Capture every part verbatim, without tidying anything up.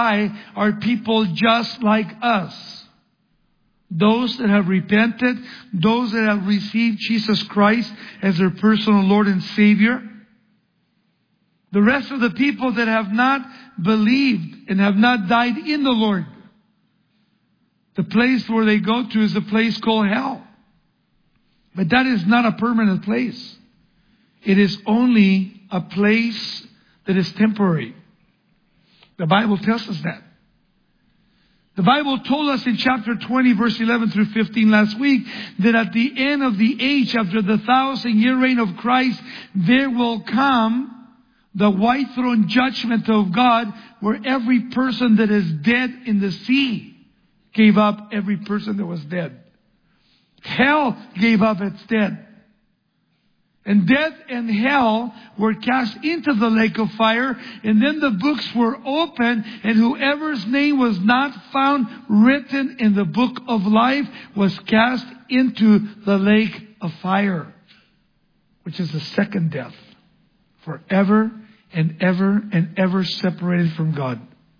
are people just like us. Those that have repented, those that have received Jesus Christ as their personal Lord and Savior. The rest of the people that have not believed and have not died in the Lord, the place where they go to is a place called hell. But that is not a permanent place. It is only a place that is temporary. The Bible tells us that. The Bible told us in chapter twenty, verse eleven through fifteen last week, that at the end of the age, after the thousand year reign of Christ, there will come the white throne judgment of God, where every person that is dead in the sea gave up every person that was dead. Hell gave up its dead. And death and hell were cast into the lake of fire. And then the books were opened, and whoever's name was not found written in the book of life was cast into the lake of fire, which is the second death, forever and ever and ever separated from God.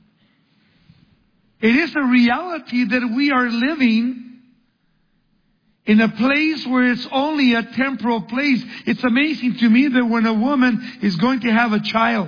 It is a reality that we are living in a place where it's only a temporal place. It's amazing to me that when a woman is going to have a child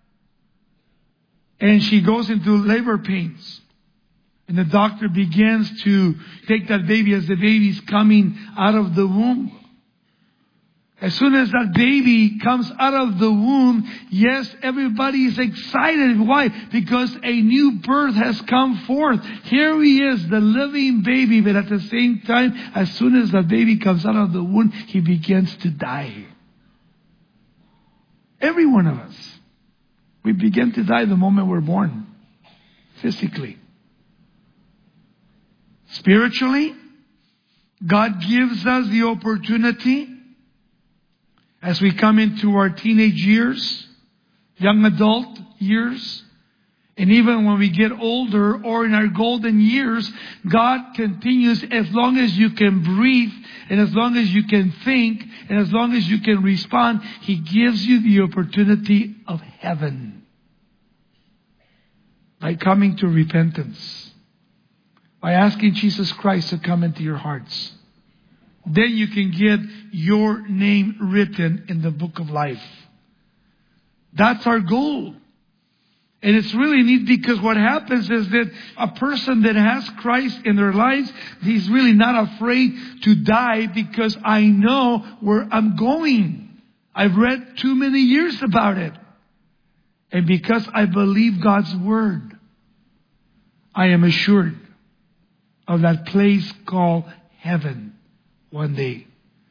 and she goes into labor pains, and the doctor begins to take that baby as the baby's coming out of the womb. As soon as that baby comes out of the womb, yes, everybody is excited. Why? Because a new birth has come forth. Here he is, the living baby, but at the same time, as soon as the baby comes out of the womb, he begins to die. Every one of us. We begin to die the moment we're born. Physically. Spiritually, God gives us the opportunity as we come into our teenage years, young adult years, and even when we get older or in our golden years, God continues, as long as you can breathe and as long as you can think and as long as you can respond, He gives you the opportunity of heaven by coming to repentance, by asking Jesus Christ to come into your hearts. Then you can get your name written in the book of life. That's our goal. And it's really neat, because what happens is that a person that has Christ in their lives, he's really not afraid to die, because I know where I'm going. I've read too many years about it. And because I believe God's word, I am assured of that place called heaven one day.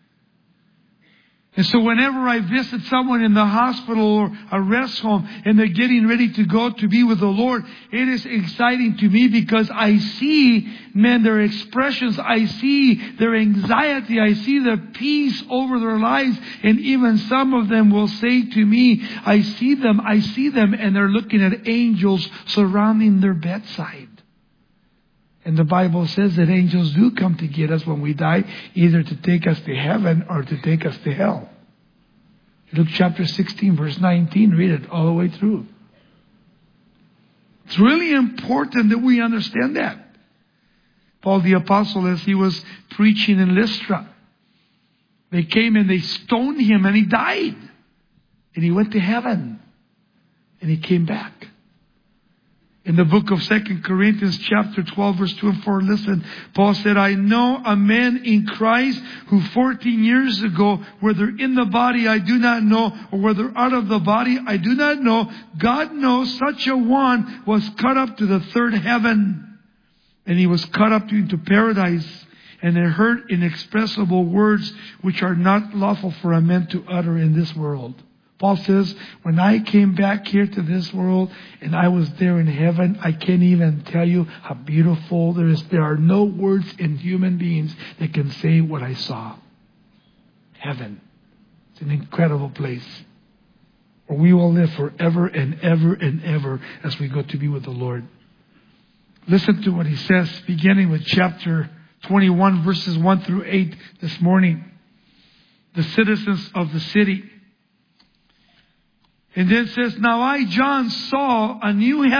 And so whenever I visit someone in the hospital or a rest home and they're getting ready to go to be with the Lord, it is exciting to me, because I see, man, their expressions. I see their anxiety. I see the peace over their lives. And even some of them will say to me, I see them, I see them, and they're looking at angels surrounding their bedside. And the Bible says that angels do come to get us when we die, either to take us to heaven or to take us to hell. Luke chapter sixteen, verse nineteen. Read it all the way through. It's really important that we understand that. Paul the Apostle, as he was preaching in Lystra, they came and they stoned him and he died. And he went to heaven. And he came back. In the book of Second Corinthians chapter twelve, verse two and four, listen, Paul said, I know a man in Christ who fourteen years ago, whether in the body I do not know, or whether out of the body I do not know, God knows, such a one was caught up to the third heaven. And he was caught up into paradise, and he heard inexpressible words which are not lawful for a man to utter in this world. Paul says, when I came back here to this world and I was there in heaven, I can't even tell you how beautiful there is. There are no words in human beings that can say what I saw. Heaven. It's an incredible place where we will live forever and ever and ever as we go to be with the Lord. Listen to what he says, beginning with chapter twenty-one, verses one through eight this morning. The citizens of the city. And then it says, now I, John, saw a new heaven